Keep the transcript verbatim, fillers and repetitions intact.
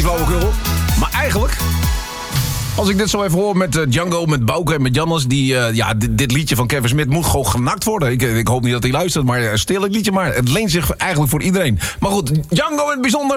flauwekul. Maar eigenlijk... Als ik dit zo even hoor met uh, Django, met Bouke en met Jannes... Die, uh, ja, dit, dit liedje van Kevin Smith moet gewoon genakt worden. Ik, ik hoop niet dat hij luistert, maar stil het liedje maar. Het leent zich eigenlijk voor iedereen. Maar goed, Django in het bijzonder...